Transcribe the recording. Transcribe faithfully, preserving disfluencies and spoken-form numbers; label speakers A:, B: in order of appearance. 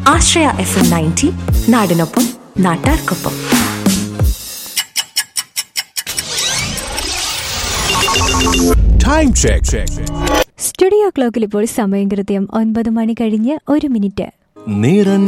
A: ആശ്രയ F M ninety, നാടിനൊപ്പം നാട്ടാർക്കൊപ്പം.
B: Time check.
C: Studio ക്ലോക്കിൽ ഇപ്പോൾ സമയം കൃത്യം ഒൻപത് മണി കഴിഞ്ഞ് ഒരു മിനിറ്റ്.